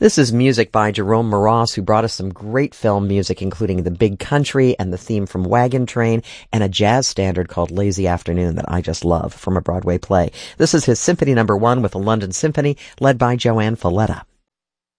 This is music by Jerome Moross, who brought us some great film music, including The Big Country and the theme from Wagon Train and a jazz standard called Lazy Afternoon that I just love from a Broadway play. This is his Symphony No. 1 with the London Symphony, led by Joanne Falletta.